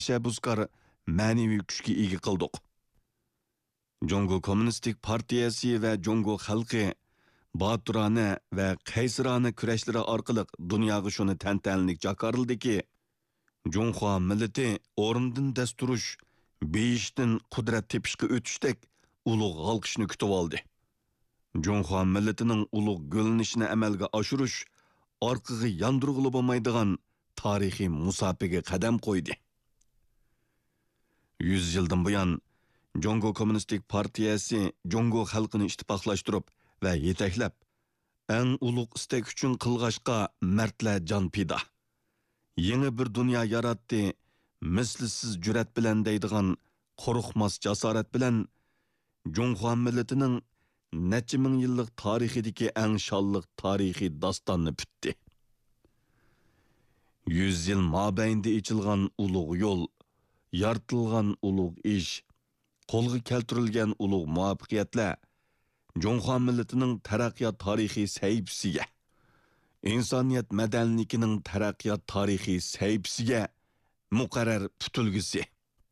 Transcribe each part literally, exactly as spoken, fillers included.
tashabbuslar ma'naviy kuchga ega qildik. Jongo Kommunistik Partiyasi va Jongo xalqi boturona va qaysirona kurashlari orqali dunyoga shuni tantanlik jakarildiki, Jonghua millati o'rnidan dasturish, beyishdan qudrat tepishga o'tishdek ulug' g'alqishni kutib oldi. Jonghua millatining ulug' gulnishini amalga oshirish orqaga yondirg'ili bo'lmaydigan tarixiy musofaga qadam qo'ydi. yuz yildan buyon Jongo Kommunistik Partiyasi Jongo xalqini ittifoqlashtirib va yetaklab, eng ulug' istak uchun qilg'ashqa mardlar jon pida. Yangi bir dunyo yaratdi, mislsiz jur'at bilan deydigan qo'rqmas jasorat bilan Jonghua millatining necha ming yillik tarixidagi eng shonliq tarixiy dostonni bitdi. yuz yil mobaynida ichilgan ulug' yo'l, yaratilgan ulug' ish, qo'lga keltirilgan ulug' muvaffaqiyatlar Jonghua millatining taraqqiyot tarixiy sahifasiga, insoniyat madaniyatining taraqqiyot tarixiy sahifasiga muqarrar putilgisi.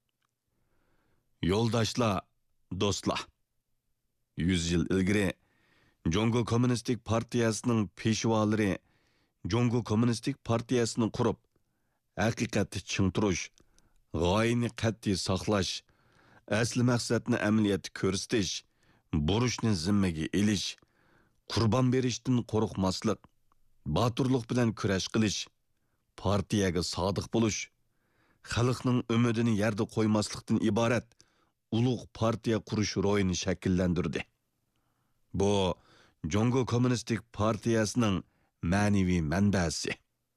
Yo'ldoshlar, do'stlar. yuz yil ilgari Jongo Kommunistik Partiyasining peshvolari Jongo Kommunistik Partiyasini qurib, haqiqatni chingtirish, g'oyani qat'iy saqlash, asli maqsadni amaliyotda ko'rsatish, burishni zimmaga elish, qurbon berishdan qo'rqmaslik, boturlik bilan kurash qilish, partiyaga sodiq bo'lish, xalqning umidini yerda qo'ymaslikdan iborat ulug' partiya qurish ro'yini shakllantirdi. Bu Jongo Kommunistik Partiyasining ma'naviy manbasi.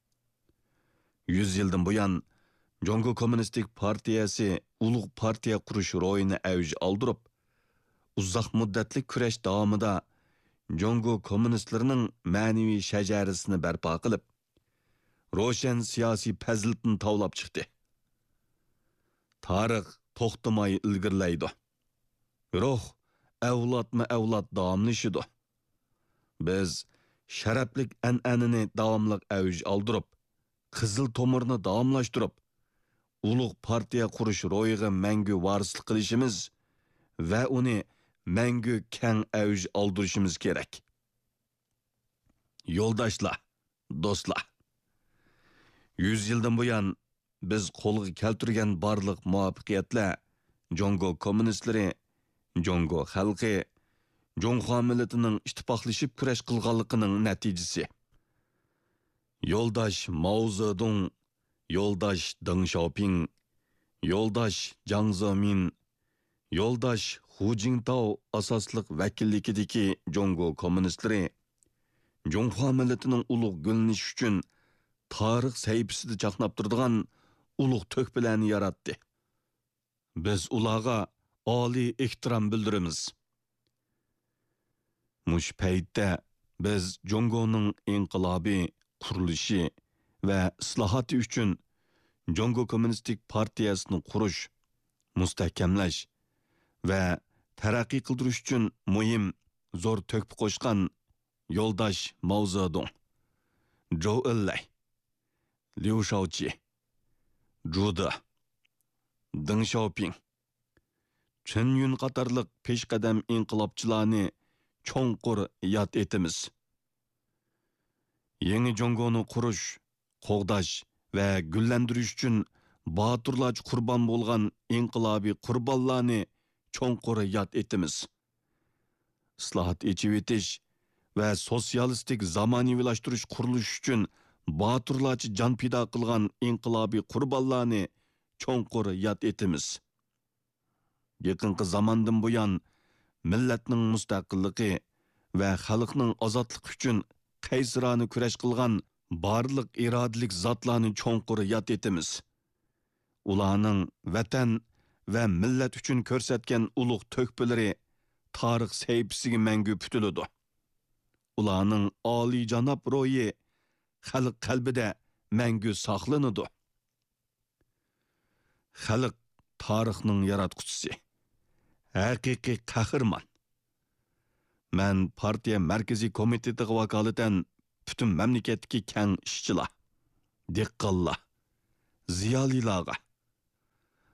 yuz yildan buyon Jongo Kommunistik Partiyasi ulug' partiya qurish ro'yini avj oldirib, uzoq muddatli kurash davomida Jongo kommunistlarining ma'naviy shajarasini barpo qilib, ro'shan siyosiy fazilatni tavlab chiqdi. Tarix to'xtamay ilgirlaydi. Ruh avlodma avlod davomlashidi. Biz sharaflik an'anini davomli avj oldirib, qizil tomirni davomlashtirib, ulug' partiya qurish ro'yiga mangu varislik qilishimiz va uni mangu keng avj oldirishimiz kerak. Yo'ldoshlar, do'stlar. yuz yildan buyon biz qo'lga keltirgan barliq muvaffaqiyatlar Jongo kommunistlari, Jongo xalqi, Jonghua millatining ittifoqlashib kurash qilganligining natijasi. Yo'ldosh Mao Zedong, yo'ldosh Deng Xiaoping, yo'ldosh Jiang Zemin, yo'ldosh Hu Jintao asosliq vakillikidagi Jongo kommunistlari Jonghua millatining ulug' gulnish uchun tarix sahifasida chaqnab turadigan ulug' to'kpilarni yaratdi. Biz ularga oliy ehtirom bildiramiz. Mush paytda biz Jongoning inqilobiy qurilishi va islohoti uchun Jongo Kommunistik Partiyasini qurish, mustahkamlash va taraqqiy qildirish uchun muhim zo'r to'kpi qo'shgan yo'ldosh Mao Zedong, Zhou Enlai, Liu Shaoqi, Zhu De, Deng Xiaoping, Chen Yun qatorliq peshqadam inqilobchilarni cho'nqur yod etamiz. Yangi Jongoni qurish, qo'g'dash va gullantirish uchun boturlarcha qurbon bo'lgan inqilobiy qurbonlarni cho'nqur yod etamiz. Islohot echivetish va sotsialistik zamonaviylashtirish qurilish uchun boturlarcha jon pido qilgan inqilobiy qurbonlarni cho'nqur yod etamiz. Yaqinqi zamondan buyon millatning mustaqilligi va xalqning ozodligi uchun qaysirona kurash qilgan barliq irodalik zotlarni cho'nqur yod etamiz. Ularning vatan va millat uchun ko'rsatgan ulug' to'kpilari tarix sahifasiga mangu putiladi. Ularning oliy janob ro'yi xalq qalbida mangu saqlanadi. Xalq tarixning yaratquchisi, haqiqiy qahramon. Men partiya markaziy komitetiga vakolatan butun mamlakatdagi keng ishchilar, dehqonlar, ziyolilarga,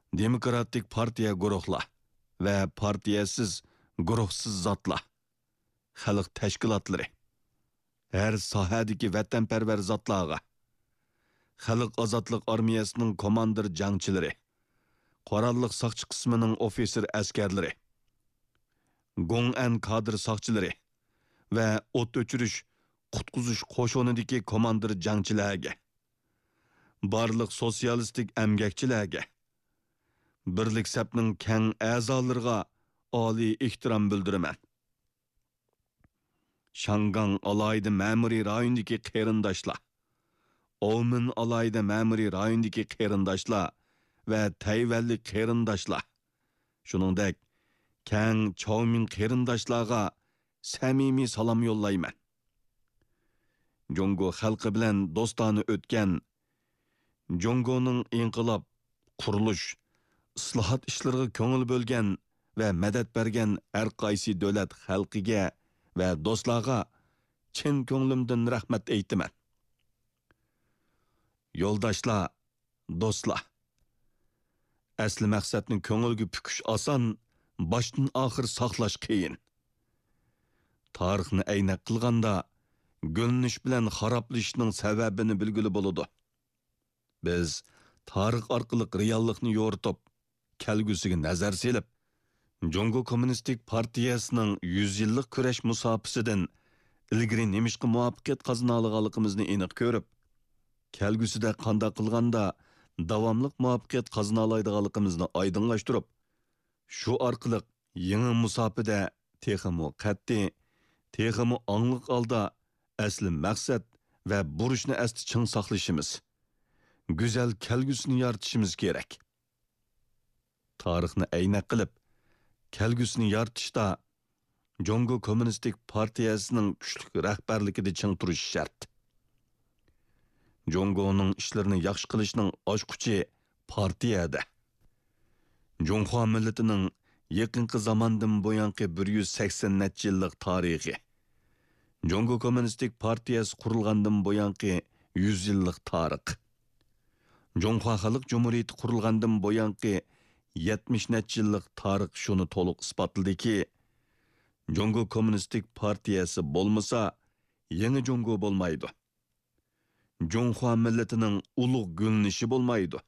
demokratik partiya guruhlar ve partiyasiz, guruhsiz zatlar, xalq tashkilotlari, her sahadagi vatanparvar zotlarga, xalq ozodlik armiyasining komandir jangchilari, qurolliq soqchi qismining ofitser askarlari, Gong'an kadr soqchilari ve o't o'chirish, qutqizish qo'shinidagi komandir jangchilarga, barliq sotsialistik emgakchilarga, birlik sapning keng a'zolariga oliy ehtirom bildiraman. Shangang alayda ma'muriy rayondagi qarindoshlar, Omin alayda ma'muriy rayondagi qarindoshlar ve Tayvanlik qarindoshlar, shuningdek keng Chowmin qarindoshlarga samimiy salom yo'llayman. Jongo xalqi bilan do'stona o'tgan Jongoning inqilob, qurilish, islohot ishlariga ko'ngil bo'lgan va madad bergan har qaysi davlat xalqiga va do'stlarga chin ko'nglimdan rahmat aytaman. Yo'ldoshlar, do'stlar. Asli maqsadni ko'ngilga pukish oson, boshdan oxir saqlash qiyin. Tarixni aynak qilganda gülnish bilan xaroblashning sababini bilgili bo'ladi. Biz tarix orqali reallikni yo'ritib, kelgusiga nazar selib, Jongo Kommunistik Partiyasining yuz yillik kurash musofasidan ilgari nemishqa muvaffaqiyat qozona olganligimizni aniq ko'rib, kelgusida qanday qilganda davomli muvaffaqiyat qozona oladiganligimizni oydinlashtirib, shu orqali yangi musofada texmo qat'iy, texmo angliq olda asli maqsad va burishni asti ching saqlashimiz, go'zal kelgusini yaratishimiz kerak. Tarixni aynak qilib, kelgusini yaratishda Jongo Kommunistik Partiyasining kuchli rahbarligida ching turish shart. Jongoning ishlarini yaxshi qilishning ochquchi partiyada. Jonghua millatining yaqinqi zamondan buyanqi bir yuz sakson necha yillik tarixi. Jongo Kommunistik Partiyasi qurilgandan buyanqi yuz yillik tarix. Jonghua Xalq Cumhuriyeti qurilgandan buyanqi yetmish necha yillik tarix shuni to'liq isbotladiki, Jongo Kommunistik Partiyasi bo'lmasa, yangi Jongo bo'lmaydi. Jonghua millatining ulug' gulnishi bo'lmaydi.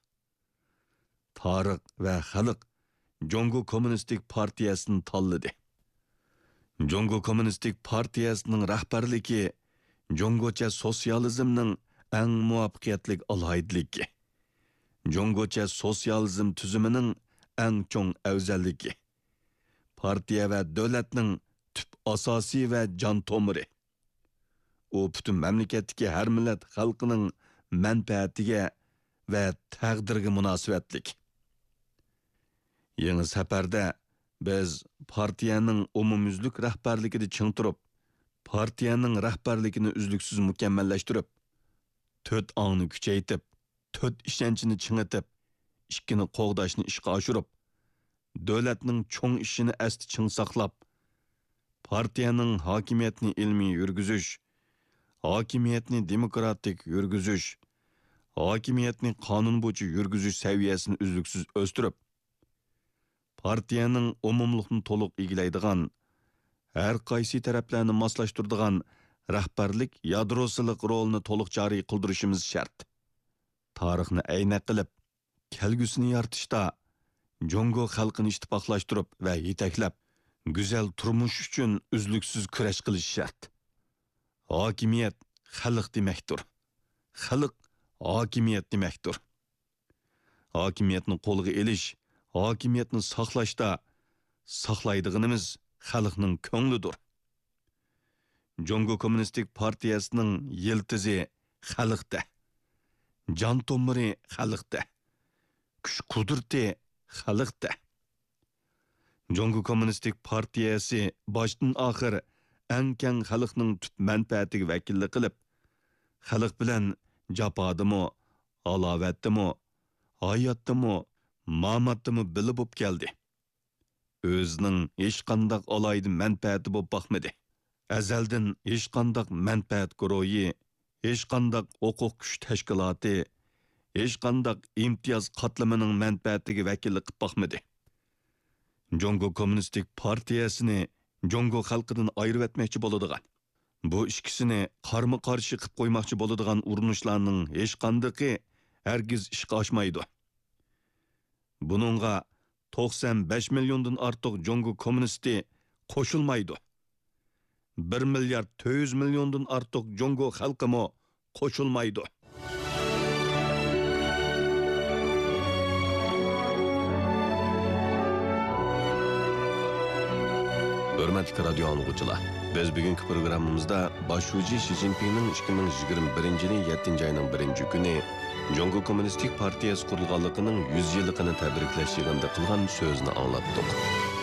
Tarix va xalq Jongo Kommunistik Partiyasini tanladi. Jongo Kommunistik Partiyasining rahbarligi Jongocha sotsializmning eng muvaffaqiyatli alohidligi. Jongocha sotsializm tuzumining eng cho'ng afzalligi. Partiya va davlatning tüp asosiy va jon tomiri. U butun mamlakatdagi har millat xalqining manfaatiga va taqdiriga munosabatlik. Yangi safarda biz partiyaning umumyuzlik rahbarligida ching turib, partiyaning rahbarligini uzluksiz mukammallashtirib, to'rt ongni kuchaytib, to'rt ishonchini chingitib, ikkini qo'g'dashni ishga oshirib, davlatning cho'ng ishini asti ching saqlab, partiyaning hokimiyatni ilmiy yurgizish, hokimiyatni demokratik yurgizish, hokimiyatni qonun bo'yicha yurgizish saviyasini uzluksiz o'stirib, partiyaning umumlikni to'liq egallaydigan, har qaysi taraflarni moslashtiradigan rahbarlik yadrosilik rolini to'liq joriy qildirishimiz shart. Tarixni aynak qilib, kelgusini yaratishda Jongo xalqini ittifoqlashtirib va yetaklab, go'zal turmush uchun uzluksiz kurash qilish shart. Hokimiyat xalq demakdir. Xalq hokimiyat demakdir. Hokimiyatni qo'lga elish, hokimiyatni saqlashda saqlaydiganimiz xalqning ko'nglidir. Jongo Kommunistik Partiyasining yiltizi xalqda. Jon tomiri xalqda. Kuch qudrati xalqda. Jongo Kommunistik Partiyasi boshdan oxir eng keng xalqning tut manfaatiga vakillik qilib, xalq bilan jafodimi, alovatdimi, hayotdimi, mamatdimi bilib bo'lib keldi. O'zining hech qanday alaydi manfaati bo'lib baxmadi. Azaldan hech qanday manfaat guruhi, hech qanday huquq kuch tashkiloti, hech qandaq imtiyoz qatlamining manfaatiga vakillik qilib boqmadi. Jongo Kommunistik partiyasini Jongo xalqidan ayirib etmoqchi bo'ladigan, bu ikkisini qarma-qarshi qilib qo'ymoqchi bo'ladigan urinishlarning hech qanday hargiz ishga oshmaydi. Buningga to'qson besh milliondan ortiq Jongo kommunisti qo'shilmaydi. bir milliard to'rt yuz milliondan ortiq Jongo xalqimi qo'shilmaydi. Hürmetli radyo anlıqçılar, biz bugünkü programımızda başçıcı Xi Jinping'nin ikki ming yigirma birinchi yil yettinchi ayning birinchi kuni Jongo Kommunistik partiyasi qurilganligining yuz yilligini tabriklash yig'inida qilgan so'zni anglatdik.